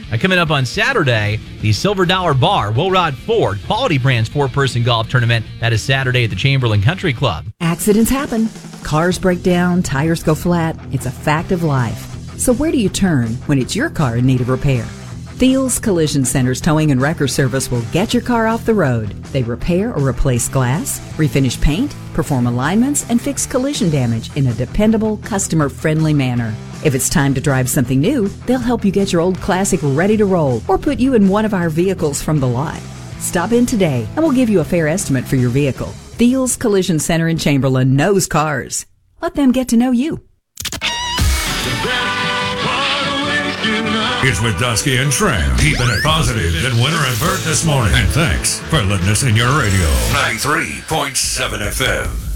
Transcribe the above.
Coming up on Saturday, the Silver Dollar Bar, Will Rod Ford, Quality Brands 4-person golf tournament. That is Saturday at the Chamberlain Country Club. Accidents happen. Cars break down, tires go flat. It's a fact of life. So where do you turn when it's your car in need of repair? Thiel's Collision Center's Towing and Wrecker Service will get your car off the road. They repair or replace glass, refinish paint, perform alignments, and fix collision damage in a dependable, customer-friendly manner. If it's time to drive something new, they'll help you get your old classic ready to roll or put you in one of our vehicles from the lot. Stop in today and we'll give you a fair estimate for your vehicle. Thiel's Collision Center in Chamberlain knows cars. Let them get to know you. It's with Dusky and Tram, keeping it positive in Winter and Bert this morning. And thanks for letting us in your radio. 93.7 FM.